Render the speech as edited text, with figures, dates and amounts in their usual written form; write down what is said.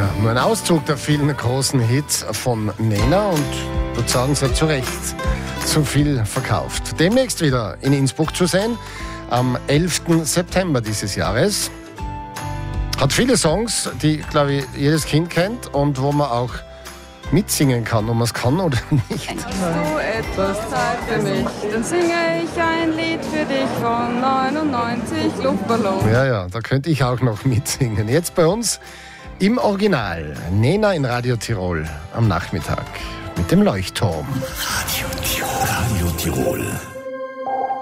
nur ein Auszug der vielen großen Hits von Nena und dort sagen sie zu Recht, zu viel verkauft. Demnächst wieder in Innsbruck zu sehen, am 11. September dieses Jahres. Hat viele Songs, die, glaube ich, jedes Kind kennt und wo man auch mitsingen kann, ob man es kann oder nicht. Hast du etwas Zeit für mich, dann singe ich ein Lied für dich von 99 Luftballon. Ja, da könnte ich auch noch mitsingen. Jetzt bei uns im Original, Nena in Radio Tirol am Nachmittag mit dem Leuchtturm. Radio Tirol.